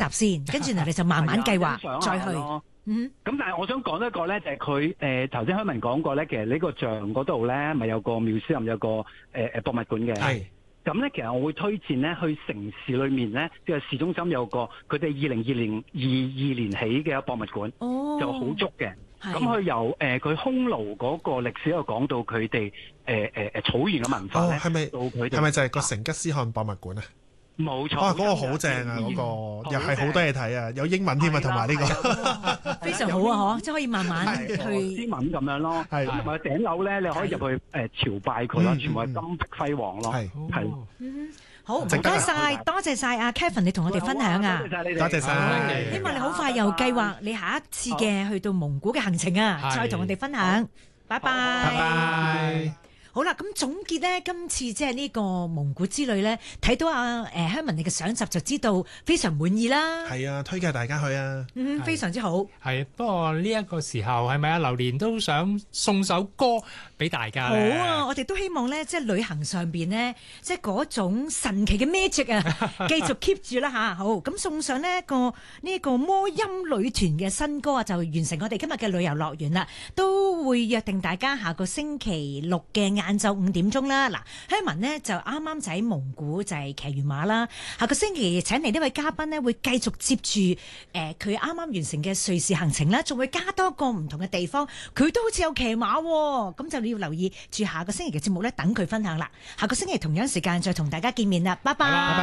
先，跟住你就慢慢計劃再去。 咁但係我想講一個咧，就係佢頭先香文講過咧，其實呢個像嗰度咧，咪有個museum有個博物館嘅。係。咁咧，其實我會推薦咧，去城市裏面咧，即係市中心有個佢哋2022年起嘅博物館，就好足嘅。咁佢由佢匈奴嗰個歷史又講到佢哋草原嘅文化咧， 係咪就係個成吉思汗博物館啊？ 冇錯， 嗰個好正啊！嗰個又係好多嘢睇啊，有英文添啊，同埋呢個非常好啊！即係可以慢慢去斯文咁樣咯。係同埋頂樓咧，你可以入去朝拜佢咯，全部係金碧輝煌咯。係好，唔該晒，多謝晒阿 Kevin， 你同我哋分享啊！ 多謝晒， 希望你好快又計劃你下一次嘅去到蒙古嘅行程啊，再同我哋分享。拜拜。 拜拜。 好啦，咁總結呢，今次即係呢個蒙古之旅呢，睇到香文你嘅相集就知道非常滿意啦。 係啊，推介大家去啊。 非常之好。 係，不過呢一個時候係咪啊？榴蓮都想送首歌俾大家。 好啊，我哋都希望呢，即係旅行上邊呢，即係嗰種神奇嘅 magic 啊，繼續 keep 住啦吓。好，咁送上呢個魔音女團嘅新歌啊，就完成我哋今日嘅旅遊樂園啦。都會約定大家下個星期六嘅晏晝5點鐘啦。嗱，香文呢就啱啱就喺蒙古就係騎完馬啦。下個星期請嚟呢位嘉賓呢，會繼續接住佢啱啱完成嘅瑞士行程啦，仲會加多個唔同嘅地方。佢都好似有騎馬喎，咁就你要留意住下個星期嘅節目呢，等佢分享啦。下個星期同樣時間再同大家見面啦，拜拜。